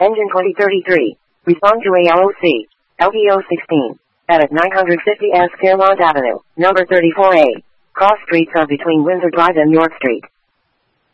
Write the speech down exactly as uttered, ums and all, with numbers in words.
Engine twenty thirty-three. Respond to A L O C. L P O sixteen. Edit nine fifty S Fairmont Avenue, number thirty-four A. Cross streets are between Windsor Drive and York Street.